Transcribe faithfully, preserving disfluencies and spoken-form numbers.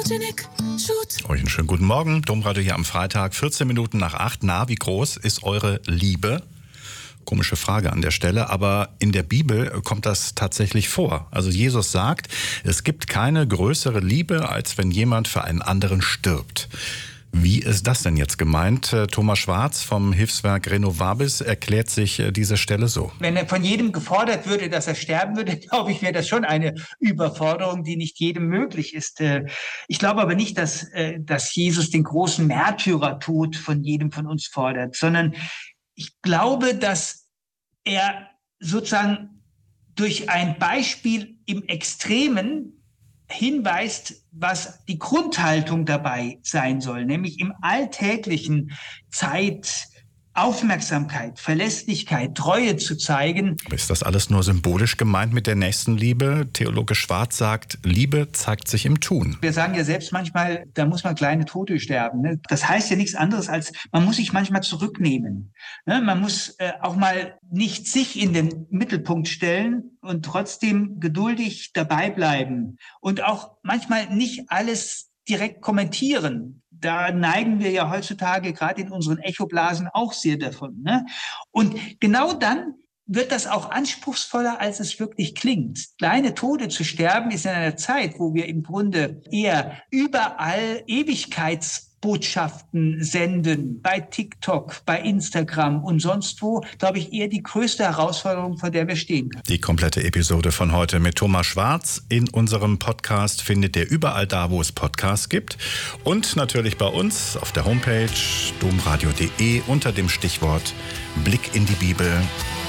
Sputnik, Shoot. Euch einen schönen guten Morgen. Domradio hier am Freitag, vierzehn Minuten nach acht. Na, wie groß ist eure Liebe? Komische Frage an der Stelle, aber in der Bibel kommt das tatsächlich vor. Also Jesus sagt, es gibt keine größere Liebe, als wenn jemand für einen anderen stirbt. Wie ist das denn jetzt gemeint? Thomas Schwarz vom Hilfswerk Renovabis erklärt sich diese Stelle so. Wenn er von jedem gefordert würde, dass er sterben würde, glaube ich, wäre das schon eine Überforderung, die nicht jedem möglich ist. Ich glaube aber nicht, dass, dass Jesus den großen Märtyrertod von jedem von uns fordert, sondern ich glaube, dass er sozusagen durch ein Beispiel im Extremen hinweist, was die Grundhaltung dabei sein soll, nämlich im alltäglichen Zeit, Aufmerksamkeit, Verlässlichkeit, Treue zu zeigen. Ist das alles nur symbolisch gemeint mit der Nächstenliebe? Theologe Schwarz sagt, Liebe zeigt sich im Tun. Wir sagen ja selbst manchmal, da muss man kleine Tote sterben. Ne? Das heißt ja nichts anderes als, man muss sich manchmal zurücknehmen. Ne? Man muss äh, auch mal nicht sich in den Mittelpunkt stellen und trotzdem geduldig dabei bleiben und auch manchmal nicht alles direkt kommentieren. Da neigen wir ja heutzutage gerade in unseren Echoblasen auch sehr davon. Ne? Und genau dann wird das auch anspruchsvoller, als es wirklich klingt. Kleine Tode zu sterben ist in einer Zeit, wo wir im Grunde eher überall Ewigkeitsbotschaften senden, bei TikTok, bei Instagram und sonst wo, glaube ich, eher die größte Herausforderung, vor der wir stehen können. Die komplette Episode von heute mit Thomas Schwarz in unserem Podcast findet ihr überall da, wo es Podcasts gibt. Und natürlich bei uns auf der Homepage domradio punkt de unter dem Stichwort Blick in die Bibel.